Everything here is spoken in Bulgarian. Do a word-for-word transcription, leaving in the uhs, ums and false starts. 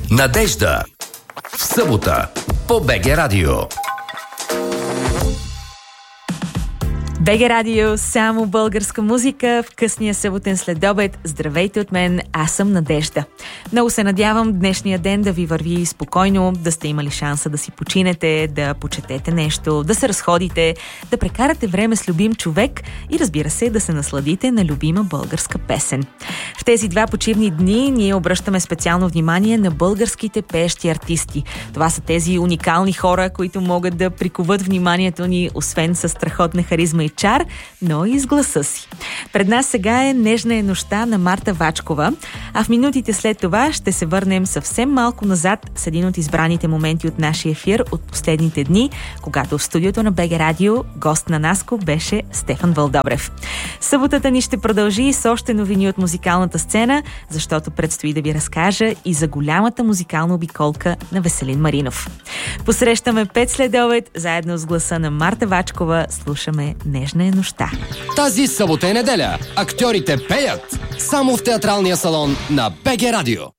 Надежда. В събота по БГ Радио. БГ Радио, само българска музика в късния съботен следобед. Здравейте от мен, аз съм Надежда. Много се надявам днешния ден да ви върви спокойно, да сте имали шанса да си починете, да почетете нещо, да се разходите, да прекарате време с любим човек и разбира се, да се насладите на любима българска песен. В тези два почивни дни ние обръщаме специално внимание на българските пеещи артисти. Това са тези уникални хора, които могат да приковат вниманието ни, освен със страхотна харизма и чар, но и с гласа си. Пред нас сега е "Нежна е нощта" на Марта Вачкова, а в минутите след това ще се върнем съвсем малко назад с един от избраните моменти от нашия ефир от последните дни, когато в студиото на БГ Радио гост на Наско беше Стефан Вълдобрев. Съботата ни ще продължи с още новини от музикалната сцена, защото предстои да ви разкажа и за голямата музикална обиколка на Веселин Маринов. Посрещаме пет следобед, заедно с гласа на Марта Вачкова слушаме "Нежна е нощта". Тази събота и неделя актьорите пеят само в театралния салон на БГ Радио.